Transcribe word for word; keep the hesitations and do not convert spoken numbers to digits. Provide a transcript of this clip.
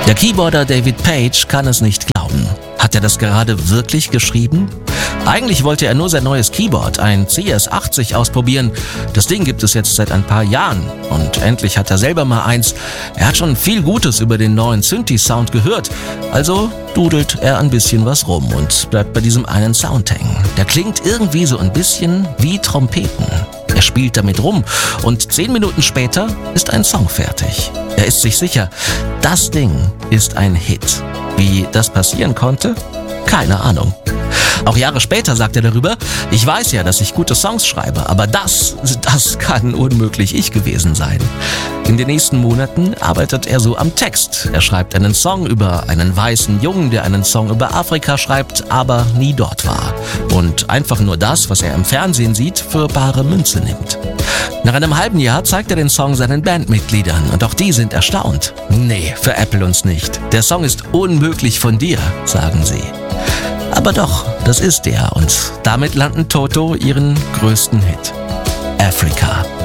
Der Keyboarder David Page kann es nicht glauben. Hat er das gerade wirklich geschrieben? Eigentlich wollte er nur sein neues Keyboard, ein C S achtzig, ausprobieren. Das Ding gibt es jetzt seit ein paar Jahren und endlich hat er selber mal eins. Er hat schon viel Gutes über den neuen Synthi-Sound gehört, also dudelt er ein bisschen was rum und bleibt bei diesem einen Sound hängen. Der klingt irgendwie so ein bisschen wie Trompeten. Er spielt damit rum und zehn Minuten später ist ein Song fertig. Er ist sich sicher, das Ding ist ein Hit. Wie das passieren konnte? Keine Ahnung. Auch Jahre später sagt er darüber, ich weiß ja, dass ich gute Songs schreibe, aber das, das kann unmöglich ich gewesen sein. In den nächsten Monaten arbeitet er so am Text. Er schreibt einen Song über einen weißen Jungen, der einen Song über Afrika schreibt, aber nie dort war. Und einfach nur das, was er im Fernsehen sieht, für bare Münze nimmt. Nach einem halben Jahr zeigt er den Song seinen Bandmitgliedern und auch die sind erstaunt. Nee, veräppel uns nicht. Der Song ist unmöglich von dir, sagen sie. Aber doch, das ist er und damit landen Toto ihren größten Hit. Africa.